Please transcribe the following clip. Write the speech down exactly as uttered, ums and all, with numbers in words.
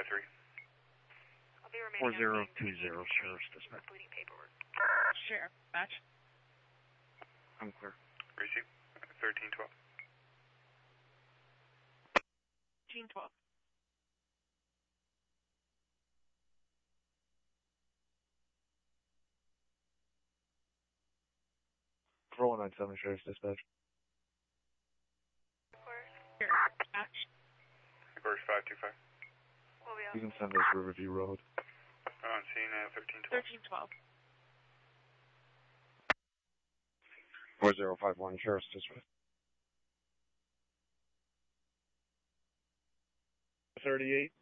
five three. I'll be remaining four zero on two zero, Sheriff's Dispatch. completing paperwork. Sheriff, match. I'm clear. Receive. thirteen twelve. thirteen twelve. four one nine seven, Sheriff's Dispatch. Sheriff, match. Course five two five. We'll be You on. can send us Riverview Road. On scene at thirteen twelve. thirteen twelve. four zero five one, Sheriff's Dispatch. thirty-eight.